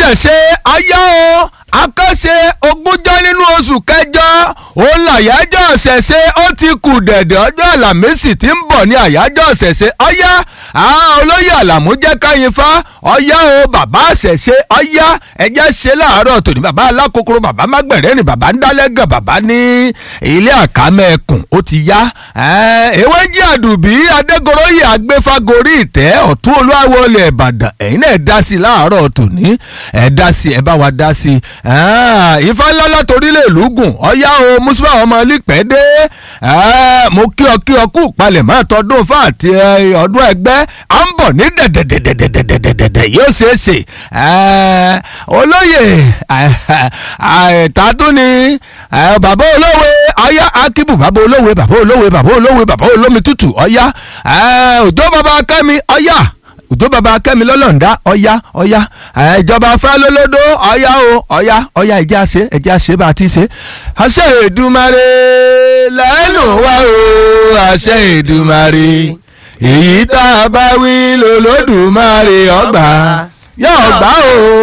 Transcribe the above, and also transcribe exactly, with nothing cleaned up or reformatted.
ṣẹ̀ṣe ayá o akọ́ṣe ogúnjọ́ nínú oṣù kẹjọ òun làyájọ́ ṣẹ̀ṣe ó ti kù dẹ̀dẹ̀ ọjọ́ àlàmísì tí ń bọ̀ ní àyájọ́ ṣẹ̀ṣe ọyá olóyè àlàmú jẹ́ káyin fa ọyá o bàbá ṣẹ̀ṣe ọyá ẹjẹ́ ṣe láàárọ̀ tòní bàbá alákòókòrò bàbá mágbẹ̀rẹ́ ni bàbá ń dálẹ́gàn bàbá ní ilé àkámẹ́kùn ó ti yá ewé jí àdùbí adégoróyè agbéfagórí ìtẹ́ ọ̀tún olúwawo ilẹ̀ ìbàdàn ẹ̀yin náà dá sí láàárọ̀ tòní ẹ̀ dá sí ẹ bá wa dá sí ifá ńlá látòrí lè lùgùn ọyá o mùsùlùmí ọmọ lípẹ́ dé mo kí ọ kí ọ kú palẹ̀ mọ́ tọdún fún àti ọdún ẹgbẹ́ à ń bọ̀ ní dẹ̀dẹ̀dẹ̀dẹ̀dẹ̀dẹ̀dẹ̀ yóò ṣeé ṣe olóyè tààtú ni bàbá olówe ọyá akíbù bàbá olówe bàbá olówe bàbá olówe bàbá olómi tútù ọyá òjò bàbá kẹ́mi ọyá òjò bàbá kẹ́mi lọ́lọ́ǹda ọ̀yá ọ̀yá ìjọba fúlálólódó ọ̀yá o ọ̀yá ọ̀yá ẹ̀jẹ̀ àṣẹ ẹ̀jẹ̀ àṣẹ bá a ti ṣe. àṣẹ Èdùmàrè lẹ́nu wá o àṣẹ Èdùmàrè èyí tá a bá wí lọ́lọ́dùmarè ọgbà yóò gbà o.